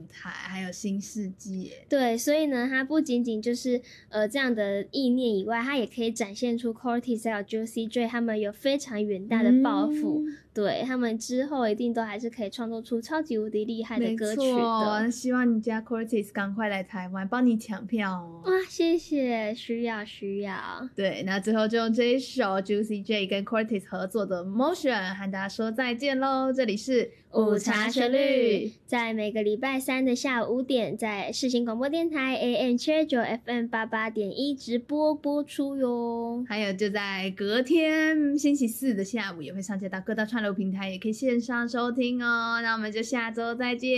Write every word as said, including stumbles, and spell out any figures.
台还有新世纪耶。 对，所以呢它不仅仅就是呃这样的意念以外，它也可以展现出 Cortez 还有 Juicy J 他们有非常远大的抱负、嗯、对，他们之后一定都还是可以创作出超级无敌厉害的歌曲的。 没错，希望你家 Cortez 赶快来台湾帮你抢票哦。 哇，谢谢，需要需要。 对，那最后就用这一首 Juicy J 跟 Cortez 合作的 Motion 和大家说再见咯。这里是午茶旋律，在每个礼拜三的下午五点，在世新广播电台 A M 七二九 F M 八八点一直播播出哟。 还有就在隔天星期四的下午也会上架到各大串流平台，也可以线上收听哦。那我们就下周再见。